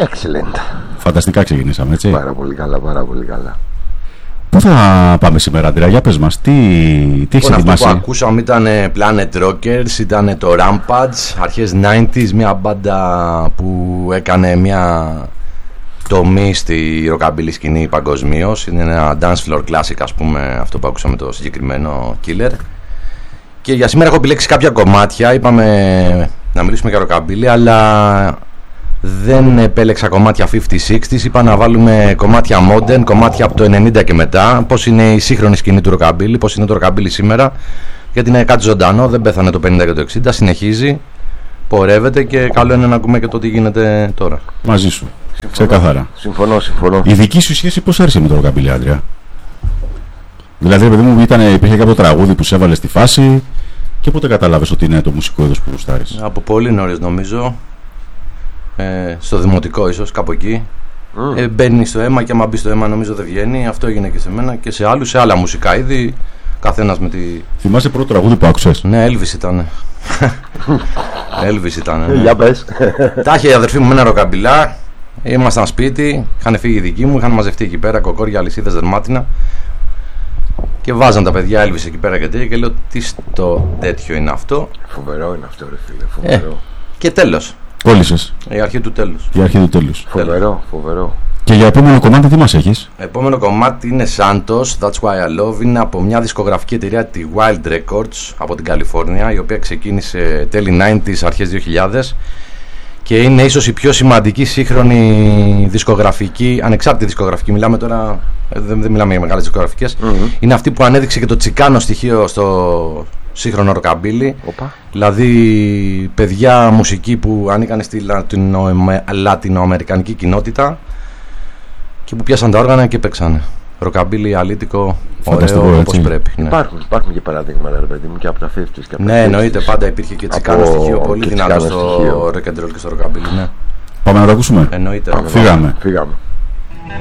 Excellent. Φανταστικά ξεκινήσαμε, έτσι. Πάρα πολύ καλά, πάρα πολύ καλά. Πού θα πάμε σήμερα, Αντρέα, για πες μας, τι έχεις ετοιμάσει? Αυτό που ακούσαμε ήταν Planet Rockers, ήταν το Rampage, αρχές 90s, μια μπάντα που έκανε μια τομή στη rockabilly σκηνή παγκοσμίως. Είναι ένα dance floor classic, ας πούμε, αυτό που ακούσαμε, το συγκεκριμένο Killer. Και για σήμερα έχω επιλέξει κάποια κομμάτια, είπαμε να μιλήσουμε για rockabilly, αλλά δεν επέλεξα κομμάτια 50-60s, είπα να βάλουμε κομμάτια modern, κομμάτια από το 90 και μετά, πώς είναι η σύγχρονη σκηνή του rockabilly, πώς είναι το rockabilly σήμερα, γιατί είναι κάτι ζωντανό, δεν πέθανε το 50 και το 60, συνεχίζει, πορεύεται και καλό είναι να ακούμε και το τι γίνεται τώρα. Μαζί σου, ξεκάθαρα. Συμφωνώ. Η δική σου σχέση πώς άρχισε με το rockabilly, Άντρια? Δηλαδή, παιδί μου, υπήρχε κάποιο τραγούδι που σε έβαλε στη φάση και πότε κατάλαβες ότι είναι το μουσικό είδος που γουστάρεις? Από πολύ νωρίς, νομίζω. Στο δημοτικό ίσως, κάπου εκεί. Μπαίνει στο αίμα και άμα μπει στο αίμα νομίζω δεν βγαίνει. Αυτό έγινε και σε μένα και σε άλλους, σε άλλα μουσικά είδη. Καθένας με τη... Θυμάσαι πρώτο τραγούδι που άκουσες? Ναι, Elvis ήταν. Elvis ήταν. Για πες. Τα είχε η αδερφή μου με ένα ροκαμπιλά. Ήμασταν σπίτι, είχαν φύγει οι δικοί μου, είχαν μαζευτεί εκεί πέρα κοκόρια, αλυσίδες, δερμάτινα. Και βάζαν τα παιδιά Elvis εκεί πέρα και τέτοια και λέω τι στο τέτοιο είναι αυτό. Φοβερό είναι αυτό, ρε φίλε, φοβερό. Και τέλος. Κόλλησες. Η αρχή του τέλους. Φοβερό. Και για επόμενο κομμάτι τι μας έχεις? Επόμενο κομμάτι είναι Santos, That's Why I Love. Είναι από μια δισκογραφική εταιρεία, τη Wild Records, από την Καλιφόρνια, η οποία ξεκίνησε τέλη 90s, αρχές 2000 και είναι ίσως η πιο σημαντική σύγχρονη δισκογραφική, ανεξάρτητη δισκογραφική. Μιλάμε τώρα, δεν μιλάμε για μεγάλες δισκογραφικές. Είναι αυτή που ανέδειξε και το τσικάνο στοιχείο στο σύγχρονο ροκαμπίλι. Δηλαδή παιδιά μουσική που ανήκαν στη λατινοαμερικανική κοινότητα και που πιάσαν τα όργανα και παίξανε ροκαμπίλι αλήτικο, ωραίο, όπως πρέπει. Ναι. Υπάρχουν και παραδείγματα, ρε παιδί μου, και από τα 50's και από τα 60's. Ναι, εννοείται, πάντα υπήρχε και τσικάνο στοιχείο πολύ δυνατό στο rock and roll και στο ροκαμπίλι. Ναι. Πάμε να το ακούσουμε? Εννοείται. Φύγαμε.